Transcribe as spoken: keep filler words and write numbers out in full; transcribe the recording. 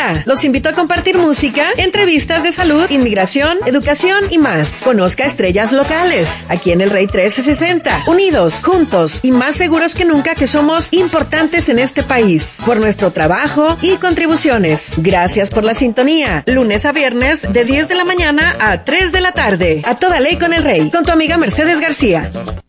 sesenta. Los invito a compartir música, entrevistas de salud, inmigración, educación y más. Conozca estrellas locales, aquí en el Rey trescientos sesenta. Unidos, juntos y más seguros que nunca que somos importantes en este país. Por nuestro trabajo y contribuciones. Gracias por la sintonía. Lunes a viernes de diez de la mañana a tres de la tarde. A toda ley con el Rey. Con tu amiga Mercedes García.